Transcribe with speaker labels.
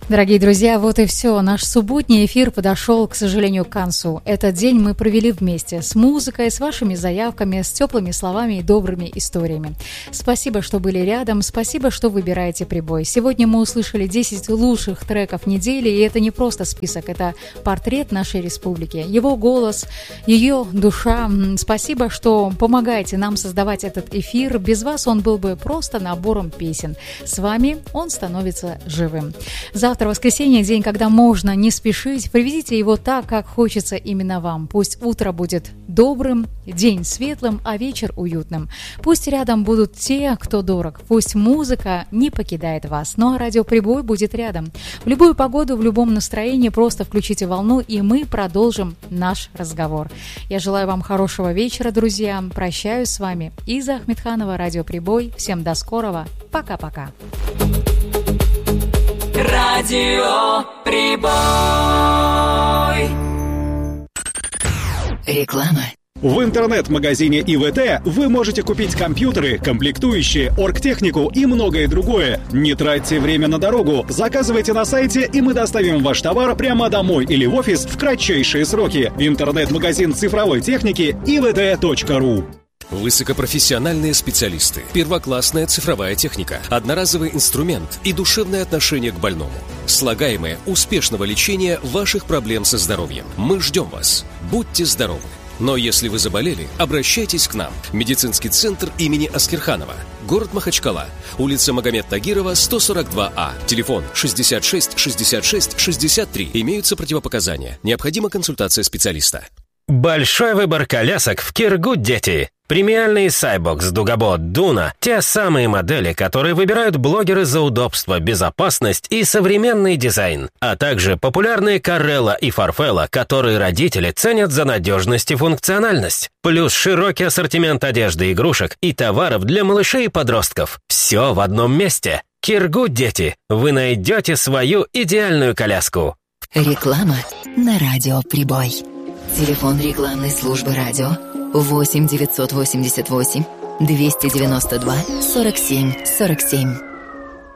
Speaker 1: Дорогие друзья, вот и все. Наш субботний эфир подошел, к сожалению, к концу. Этот день мы провели вместе с музыкой, с вашими заявками, с теплыми словами и добрыми историями. Спасибо, что были рядом, спасибо, что выбираете прибой. Сегодня мы услышали 10 лучших треков недели, и это не просто список, это портрет нашей республики. Его голос, ее душа. Спасибо, что помогаете нам создавать этот эфир. Без вас он был бы просто набором песен. С вами он становится живым. Завтра воскресенье, день, когда можно не спешить. Приведите его так, как хочется именно вам. Пусть утро будет добрым, день светлым, а вечер уютным. Пусть рядом будут те, кто дорог. Пусть музыка не покидает вас. Ну а радиоприбой будет рядом. В любую погоду, в любом настроении просто включите волну, и мы продолжим наш разговор. Я желаю вам хорошего вечера, друзья. Прощаюсь с вами. Иза Ахмедханова, радиоприбой. Всем до скорого. Пока-пока.
Speaker 2: Радио Прибой. Реклама.
Speaker 3: В интернет-магазине ИВТ вы можете купить компьютеры, комплектующие, оргтехнику и многое другое. Не тратьте время на дорогу, заказывайте на сайте, и мы доставим ваш товар прямо домой или в офис в кратчайшие сроки. Интернет-магазин цифровой техники ivt.ru.
Speaker 4: Высокопрофессиональные специалисты, первоклассная цифровая техника, одноразовый инструмент и душевное отношение к больному. Слагаемое успешного лечения ваших проблем со здоровьем. Мы ждем вас. Будьте здоровы. Но если вы заболели, обращайтесь к нам. Медицинский центр имени Аскерханова. Город Махачкала. Улица Магомед Тагирова, 142А. Телефон 66 66 63. Имеются противопоказания. Необходима консультация специалиста.
Speaker 5: Большой выбор колясок в Киргуд, дети. Премиальные Cybox, Дугабот, Дуна – те самые модели, которые выбирают блогеры за удобство, безопасность и современный дизайн. А также популярные Карелла и Фарфелла, которые родители ценят за надежность и функциональность. Плюс широкий ассортимент одежды, игрушек и товаров для малышей и подростков. Все в одном месте. Киргуд, дети. Вы найдете свою идеальную коляску.
Speaker 2: Реклама на Радио Прибой. Телефон рекламной службы радио 8 988 292 47 47.